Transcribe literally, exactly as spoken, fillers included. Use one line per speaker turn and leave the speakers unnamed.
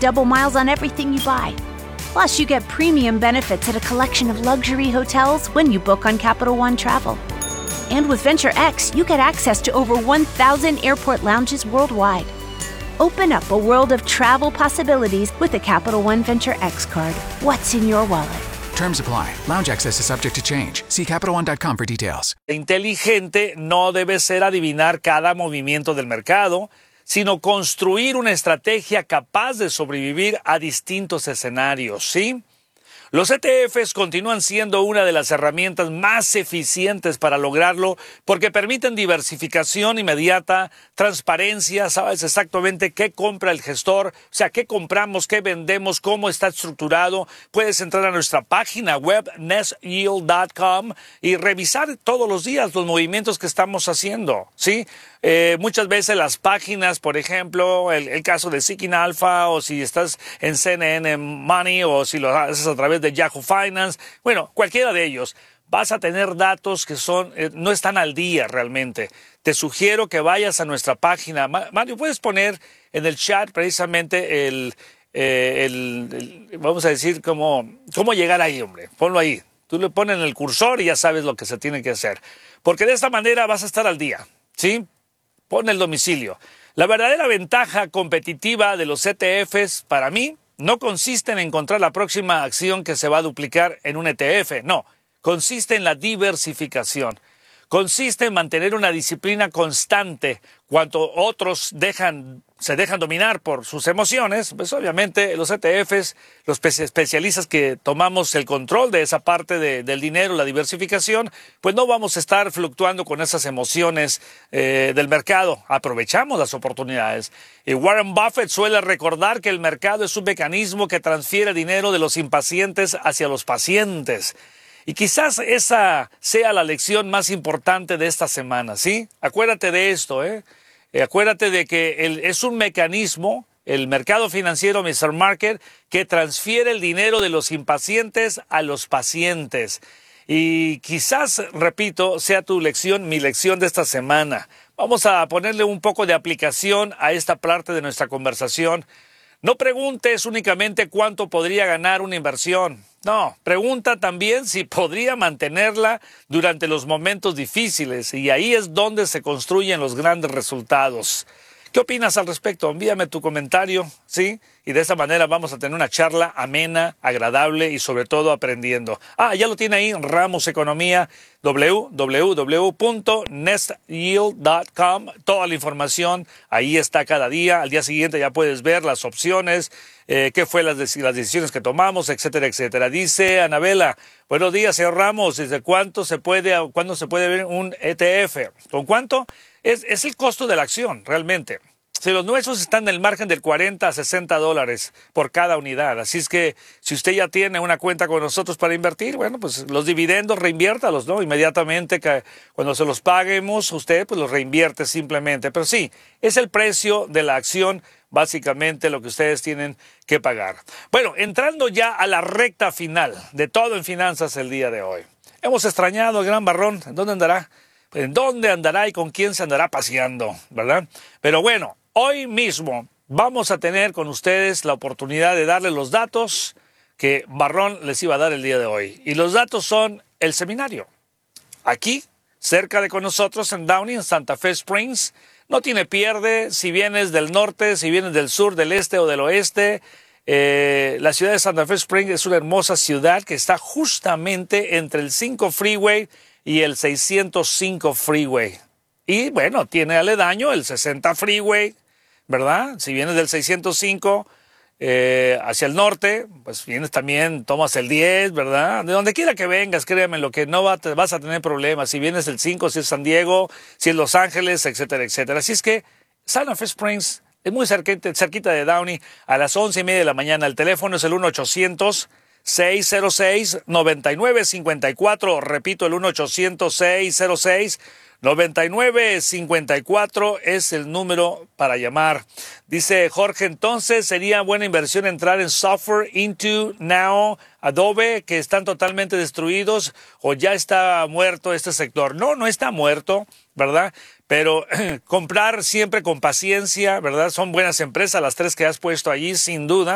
double miles on everything you buy. Plus, you get premium benefits at a collection of luxury hotels when you book on Capital One Travel. And with Venture X, you get access to over one thousand airport lounges worldwide. Open up a world of travel possibilities with the Capital One Venture X card. What's in your wallet?
Terms apply. Lounge access is subject to change. See Capital One dot com for details.
Inteligente no debe ser adivinar cada movimiento del mercado, sino construir una estrategia capaz de sobrevivir a distintos escenarios, ¿sí? Los E T Fs continúan siendo una de las herramientas más eficientes para lograrlo porque permiten diversificación inmediata, transparencia, sabes exactamente qué compra el gestor, o sea, qué compramos, qué vendemos, cómo está estructurado. Puedes entrar a nuestra página web, nest yield punto com, y revisar todos los días los movimientos que estamos haciendo, ¿sí? Eh, muchas veces las páginas, por ejemplo, el, el caso de Seeking Alpha, o si estás en C N N Money, o si lo haces a través de Yahoo Finance, bueno, cualquiera de ellos, vas a tener datos que son eh, no están al día realmente. Te sugiero que vayas a nuestra página. Mario, puedes poner en el chat precisamente el, eh, el, el vamos a decir, cómo, cómo llegar ahí, hombre. Ponlo ahí. Tú le pones en el cursor y ya sabes lo que se tiene que hacer. Porque de esta manera vas a estar al día, ¿sí? Pon el domicilio. La verdadera ventaja competitiva de los E T Fs, para mí, no consiste en encontrar la próxima acción que se va a duplicar en un E T F. No, consiste en la diversificación. Consiste en mantener una disciplina constante. Cuando otros dejan, se dejan dominar por sus emociones, pues obviamente los E T Fs, los especialistas que tomamos el control de esa parte de, del dinero, la diversificación, pues no vamos a estar fluctuando con esas emociones eh, del mercado. Aprovechamos las oportunidades. Y Warren Buffett suele recordar que el mercado es un mecanismo que transfiere dinero de los impacientes hacia los pacientes. Y quizás esa sea la lección más importante de esta semana, ¿sí? Acuérdate de esto, ¿eh? eh acuérdate de que el, es un mecanismo, el mercado financiero, mister Market, que transfiere el dinero de los impacientes a los pacientes. Y quizás, repito, sea tu lección, mi lección de esta semana. Vamos a ponerle un poco de aplicación a esta parte de nuestra conversación. No preguntes únicamente cuánto podría ganar una inversión. No, pregunta también si podría mantenerla durante los momentos difíciles, y ahí es donde se construyen los grandes resultados. ¿Qué opinas al respecto? Envíame tu comentario, ¿sí? Y de esa manera vamos a tener una charla amena, agradable y sobre todo aprendiendo. Ah, ya lo tiene ahí, Ramos Economía, w w w punto nest yield punto com. Toda la información ahí está cada día. Al día siguiente ya puedes ver las opciones, eh, qué fue las, de, las decisiones que tomamos, etcétera, etcétera. Dice Anabela, buenos días, señor Ramos. ¿Desde cuánto se puede, cuándo se puede ver un E T F? ¿Con cuánto? Es, es el costo de la acción, realmente. Si los nuestros están en el margen del cuarenta a sesenta dólares por cada unidad. Así es que si usted ya tiene una cuenta con nosotros para invertir, bueno, pues los dividendos reinviértalos, ¿no? Inmediatamente que cuando se los paguemos, usted pues los reinvierte simplemente. Pero sí, es el precio de la acción, básicamente lo que ustedes tienen que pagar. Bueno, entrando ya a la recta final de todo en finanzas el día de hoy. Hemos extrañado al gran Barrón. ¿En dónde andará? ¿En dónde andará y con quién se andará paseando, verdad? Pero bueno, hoy mismo vamos a tener con ustedes la oportunidad de darles los datos que Barrón les iba a dar el día de hoy. Y los datos son el seminario. Aquí, cerca de con nosotros en Downey, en Santa Fe Springs. No tiene pierde si vienes del norte, si vienes del sur, del este o del oeste. Eh, la ciudad de Santa Fe Springs es una hermosa ciudad que está justamente entre el cinco Freeway y el seiscientos cinco Freeway. Y bueno, tiene aledaño el sesenta Freeway, ¿verdad? Si vienes del seiscientos cinco eh, hacia el norte, pues vienes también, tomas el diez, ¿verdad? De donde quiera que vengas, créeme, lo que no va, te vas a tener problemas. Si vienes del cinco, si es San Diego, si es Los Ángeles, etcétera, etcétera. Así es que Santa Fe Springs es muy cerquita, cerquita de Downey, a las once y media de la mañana. El teléfono es el uno ochocientos, seis cero seis, nueve nueve cinco cuatro. Repito, el uno ochocientos, seis cero seis, nueve nueve cinco cuatro es el número para llamar. Dice Jorge, entonces sería buena inversión entrar en Software, Into, Now, Adobe, que están totalmente destruidos, o ya está muerto este sector. No, no está muerto, ¿verdad? Pero comprar siempre con paciencia, ¿verdad? Son buenas empresas las tres que has puesto allí, sin duda.